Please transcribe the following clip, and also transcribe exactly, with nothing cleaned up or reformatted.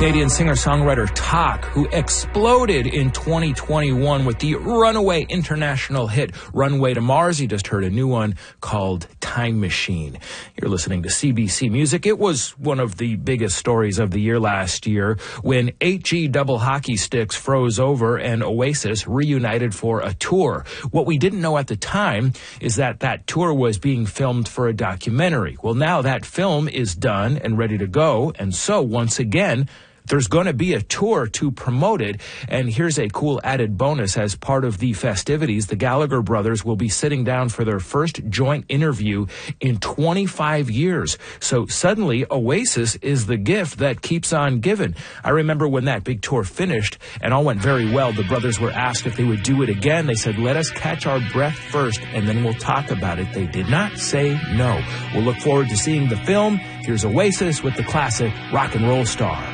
Canadian singer-songwriter Tak, who exploded in twenty twenty-one with the runaway international hit Runway to Mars. You just heard a new one called Time Machine. You're listening to C B C Music. It was one of the biggest stories of the year last year when H G double hockey sticks froze over and Oasis reunited for a tour. What we didn't know at the time is that that tour was being filmed for a documentary. Well, now that film is done and ready to go, and so once again, there's going to be a tour to promote it, and here's a cool added bonus. As part of the festivities, the Gallagher brothers will be sitting down for their first joint interview in twenty-five years. So suddenly, Oasis is the gift that keeps on giving. I remember when that big tour finished and all went very well, the brothers were asked if they would do it again. They said, let us catch our breath first, and then we'll talk about it. They did not say no. We'll look forward to seeing the film. Here's Oasis with the classic Rock and Roll Star.